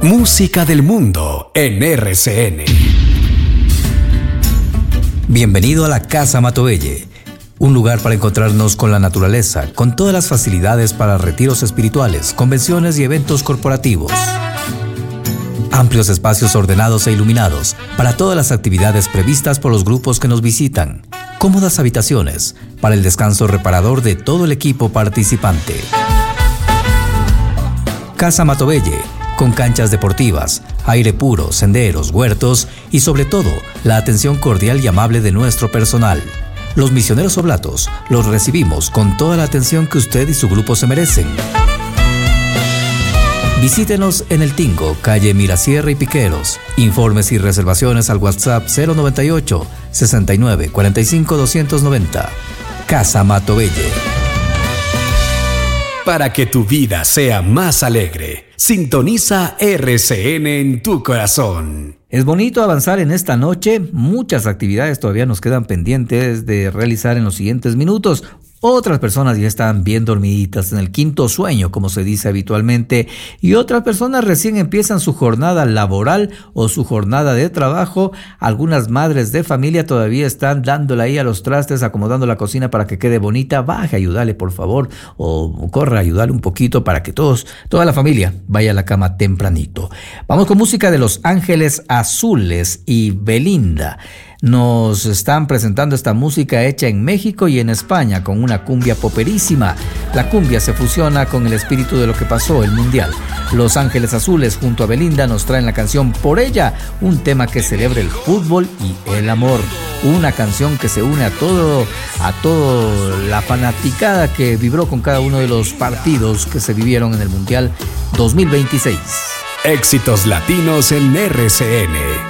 Música del mundo en RCN. Bienvenido a la Casa Matovelle, un lugar para encontrarnos con la naturaleza, con todas las facilidades para retiros espirituales, convenciones y eventos corporativos. Amplios espacios ordenados e iluminados para todas las actividades previstas por los grupos que nos visitan. Cómodas habitaciones para el descanso reparador de todo el equipo participante. Casa Matovelle, con canchas deportivas, aire puro, senderos, huertos y sobre todo, la atención cordial y amable de nuestro personal. Los misioneros oblatos los recibimos con toda la atención que usted y su grupo se merecen. Visítenos en El Tingo, calle Mirasierra y Piqueros. Informes y reservaciones al WhatsApp 098 69 45 290. Casa Matovelle. Para que tu vida sea más alegre, sintoniza RCN en tu corazón. Es bonito avanzar en esta noche. Muchas actividades todavía nos quedan pendientes de realizar en los siguientes minutos. Otras personas ya están bien dormiditas en el quinto sueño, como se dice habitualmente, y otras personas recién empiezan su jornada laboral o su jornada de trabajo. Algunas madres de familia todavía están dándole ahí a los trastes, acomodando la cocina para que quede bonita. Baje, ayúdale por favor, o corra, ayúdale un poquito para que toda la familia vaya a la cama tempranito. Vamos con música de Los Ángeles Azules y Belinda. Nos están presentando esta música hecha en México y en España con una cumbia poperísima. La cumbia se fusiona con el espíritu de lo que pasó el Mundial. Los Ángeles Azules junto a Belinda nos traen la canción Por Ella, un tema que celebra el fútbol y el amor. Una canción que se une a toda la fanaticada que vibró con cada uno de los partidos que se vivieron en el Mundial 2026. Éxitos latinos en RCN.